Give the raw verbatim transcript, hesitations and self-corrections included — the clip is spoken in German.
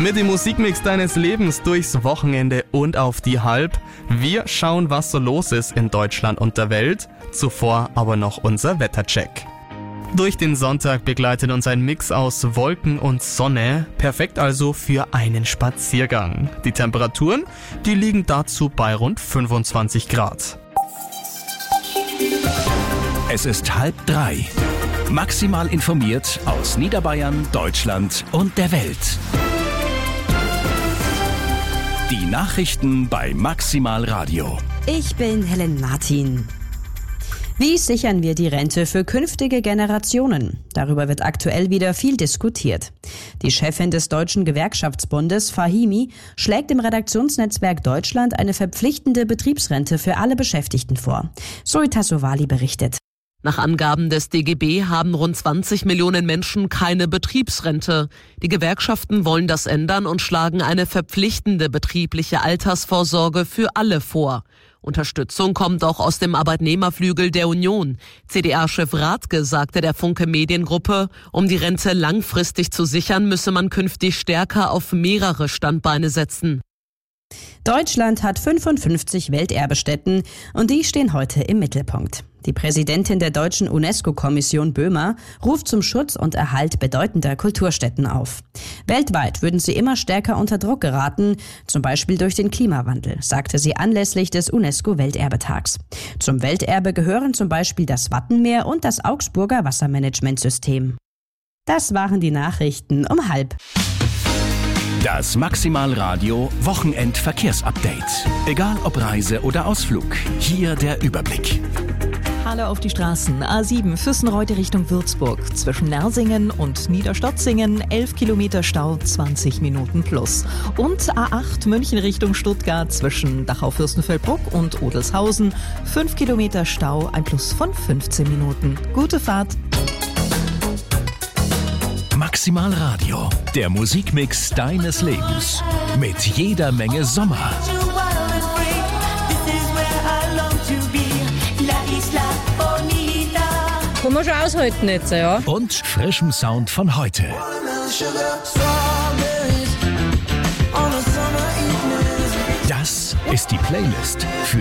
Mit dem Musikmix deines Lebens durchs Wochenende und auf die Halb. Wir schauen, was so los ist in Deutschland und der Welt. Zuvor aber noch unser Wettercheck. Durch den Sonntag begleitet uns ein Mix aus Wolken und Sonne. Perfekt also für einen Spaziergang. Die Temperaturen, die liegen dazu bei rund fünfundzwanzig Grad. Es ist halb drei. Maximal informiert aus Niederbayern, Deutschland und der Welt. Die Nachrichten bei Maximal Radio. Ich bin Helen Martin. Wie sichern wir die Rente für künftige Generationen? Darüber wird aktuell wieder viel diskutiert. Die Chefin des Deutschen Gewerkschaftsbundes, Fahimi, schlägt im Redaktionsnetzwerk Deutschland eine verpflichtende Betriebsrente für alle Beschäftigten vor. Zoe Tassovali berichtet. Nach Angaben des D G B haben rund zwanzig Millionen Menschen keine Betriebsrente. Die Gewerkschaften wollen das ändern und schlagen eine verpflichtende betriebliche Altersvorsorge für alle vor. Unterstützung kommt auch aus dem Arbeitnehmerflügel der Union. C D A-Chef Rathke sagte der Funke Mediengruppe, um die Rente langfristig zu sichern, müsse man künftig stärker auf mehrere Standbeine setzen. Deutschland hat fünfundfünfzig Welterbestätten und die stehen heute im Mittelpunkt. Die Präsidentin der deutschen UNESCO-Kommission Böhmer ruft zum Schutz und Erhalt bedeutender Kulturstätten auf. Weltweit würden sie immer stärker unter Druck geraten, zum Beispiel durch den Klimawandel, sagte sie anlässlich des UNESCO-Welterbetags. Zum Welterbe gehören zum Beispiel das Wattenmeer und das Augsburger Wassermanagementsystem. Das waren die Nachrichten um halb. Das Maximal Radio Wochenendverkehrsupdate. Egal ob Reise oder Ausflug, hier der Überblick. Hallo auf die Straßen. A sieben Füssenreuth Richtung Würzburg. Zwischen Nersingen und Niederstotzingen elf Kilometer Stau, zwanzig Minuten plus. Und A acht München Richtung Stuttgart zwischen Dachau-Fürstenfeldbruck und Odelshausen fünf Kilometer Stau, ein Plus von fünfzehn Minuten. Gute Fahrt. Maximal Radio, der Musikmix deines Lebens. Mit jeder Menge Sommer. Kann man schon aushalten jetzt, ja. Und frischem Sound von heute. Das ist die Playlist für